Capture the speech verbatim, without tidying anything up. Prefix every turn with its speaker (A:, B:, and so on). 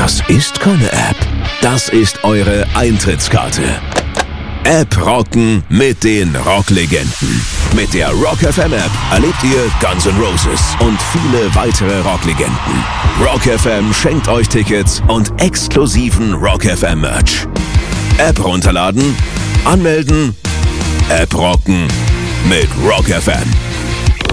A: Das ist keine App. Das ist eure Eintrittskarte. App rocken mit den Rocklegenden. Mit der Rock F M App erlebt ihr Guns N' Roses und viele weitere Rocklegenden. Rock F M schenkt euch Tickets und exklusiven Rock F M Merch. App runterladen, anmelden, App rocken mit Rock F M.